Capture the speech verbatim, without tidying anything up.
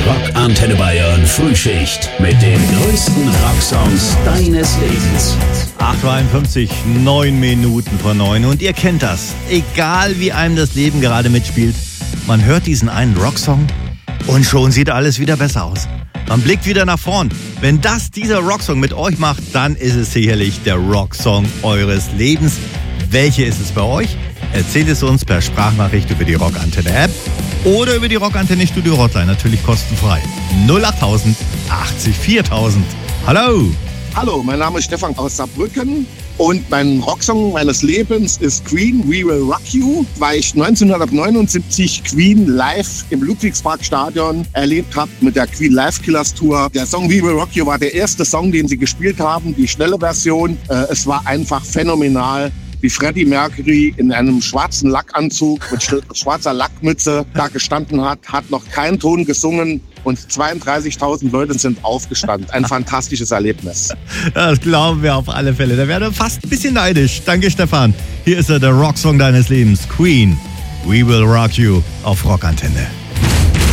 Rock Antenne Bayern Frühschicht mit den größten Rocksongs deines Lebens. acht Uhr einundfünfzig, neun Minuten vor neun. Und ihr kennt das. Egal wie einem das Leben gerade mitspielt, man hört diesen einen Rocksong und schon sieht alles wieder besser aus. Man blickt wieder nach vorn. Wenn das dieser Rocksong mit euch macht, dann ist es sicherlich der Rocksong eures Lebens. Welche ist es bei euch? Erzählt es uns per Sprachnachricht über die Rockantenne-App oder über die Rockantenne-Studio-Hotline, natürlich kostenfrei. null acht tausend, achtzig viertausend. Hallo! Hallo, mein Name ist Stefan aus Saarbrücken und mein Rocksong meines Lebens ist Queen, We Will Rock You, weil ich neunzehnhundertneunundsiebzig Queen live im Ludwigsparkstadion erlebt habe mit der Queen Live Killers Tour. Der Song We Will Rock You war der erste Song, den sie gespielt haben, die schnelle Version. Es war einfach phänomenal, wie Freddie Mercury in einem schwarzen Lackanzug mit schwarzer Lackmütze da gestanden hat, hat noch keinen Ton gesungen und zweiunddreißigtausend Leute sind aufgestanden. Ein fantastisches Erlebnis. Das glauben wir auf alle Fälle. Da wäre er fast ein bisschen neidisch. Danke, Stefan. Hier ist er, der Rocksong deines Lebens. Queen, We Will Rock You auf Rockantenne.